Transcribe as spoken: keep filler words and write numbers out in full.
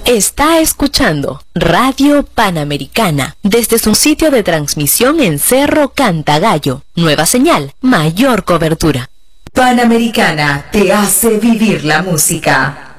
Está escuchando Radio Panamericana desde su sitio de transmisión en Cerro Cantagallo. Nueva señal, mayor cobertura. Panamericana te hace vivir la música.